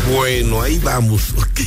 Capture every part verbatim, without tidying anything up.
Bueno, ahí vamos.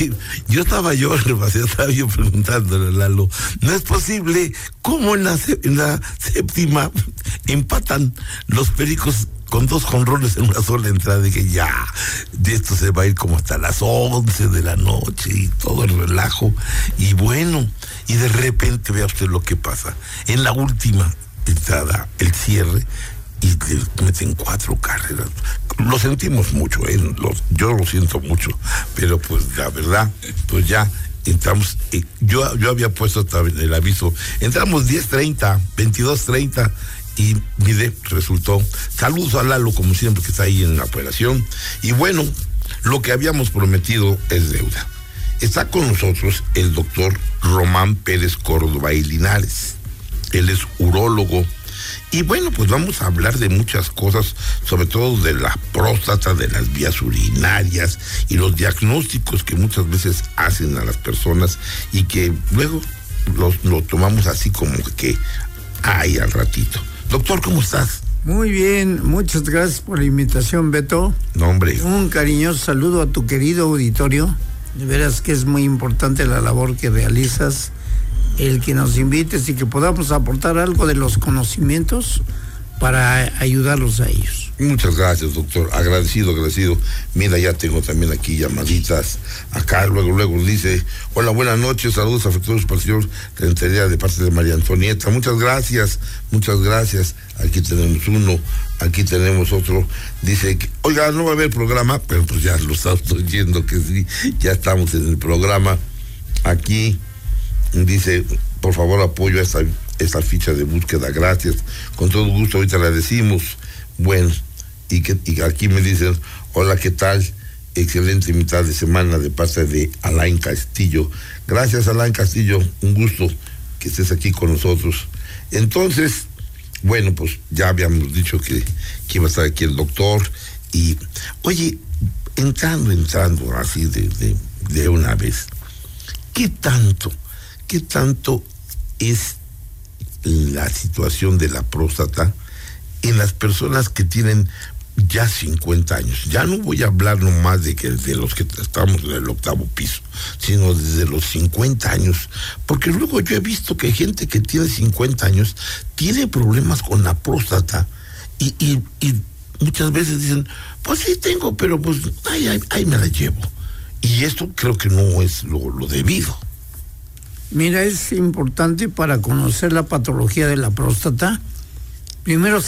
Yo estaba yo, estaba yo preguntándole a Lalo, no es posible, ¿cómo en la, en la séptima empatan los Pericos con dos jonrones en una sola entrada? Dije, ya, de esto se va a ir como hasta las once de la noche y todo el relajo. Y bueno, y de repente vea usted lo que pasa. En la última entrada, el cierre, y le meten cuatro carreras. Lo sentimos mucho, ¿eh? Los, yo lo siento mucho, pero pues la verdad, pues ya entramos, eh, yo, yo había puesto el aviso, entramos diez treinta, veintidós treinta, y mire, resultó. Saludos a Lalo, como siempre, que está ahí en la operación. Y bueno, lo que habíamos prometido es deuda. Está con nosotros el doctor Román Pérez Córdoba y Linares. Él es urólogo. Y bueno, pues vamos a hablar de muchas cosas, sobre todo de la próstata, de las vías urinarias y los diagnósticos que muchas veces hacen a las personas y que luego los, lo tomamos así como que ahí al ratito. Doctor, ¿cómo estás? Muy bien, muchas gracias por la invitación, Beto. No, hombre. Un cariñoso saludo a tu querido auditorio. De veras que es muy importante la labor que realizas, el que nos invites y que podamos aportar algo de los conocimientos para ayudarlos a ellos. Muchas gracias, doctor. Agradecido, agradecido. Mira, ya tengo también aquí llamaditas. Acá luego, luego dice, hola, buenas noches, saludos afectuosos para el señor Rentería de parte de María Antonieta. Muchas gracias, muchas gracias. Aquí tenemos uno, aquí tenemos otro. Dice, que, oiga, no va a haber programa, pero pues ya lo estamos oyendo que sí, ya estamos en el programa. Aquí dice, por favor, apoyo a esta, esta ficha de búsqueda, gracias. Con todo gusto, ahorita la decimos. Bueno, y, que, y aquí me dicen, hola, ¿qué tal? Excelente mitad de semana de parte de Alain Castillo. Gracias, Alain Castillo, un gusto que estés aquí con nosotros. Entonces, bueno, pues ya habíamos dicho que, que iba a estar aquí el doctor. Y, oye, entrando, entrando así de, de, de una vez, ¿qué tanto? ¿Qué tanto es la situación de la próstata en las personas que tienen ya cincuenta años? Ya no voy a hablar nomás de, que, de los que estamos en el octavo piso, sino desde los cincuenta años, porque luego yo he visto que hay gente que tiene cincuenta años tiene problemas con la próstata y, y, y muchas veces dicen, pues sí tengo, pero pues ahí, ahí, ahí me la llevo. Y esto creo que no es lo, lo debido. Mira, es importante para conocer la patología de la próstata. Primero